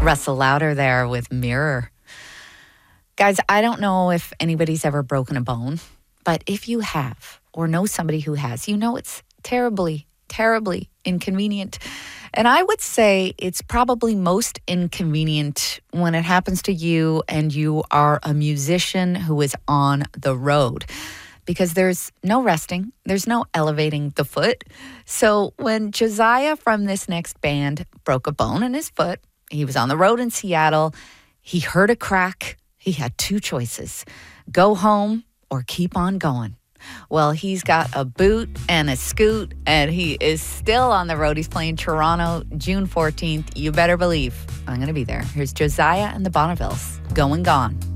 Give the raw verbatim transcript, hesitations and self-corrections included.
Russell Louder there with Mirror. Guys, I don't know if anybody's ever broken a bone, but if you have or know somebody who has, you know it's terribly, terribly inconvenient. And I would say it's probably most inconvenient when it happens to you and you are a musician who is on the road, because there's no resting, there's no elevating the foot. So when Josiah from this next band broke a bone in his foot, he was on the road in Seattle, he heard a crack, he had two choices: go home or keep on going. Well, he's got a boot and a scoot, and he is still on the road. He's playing Toronto, June fourteenth. You better believe I'm going to be there. Here's Josiah and the Bonnevilles, Going Gone.